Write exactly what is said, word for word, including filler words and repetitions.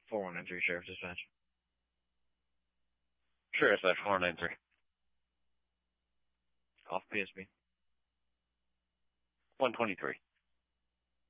four one nine three, Sheriff Dispatch. Sheriff Dispatch four nine three. Off P S B. one twenty-three.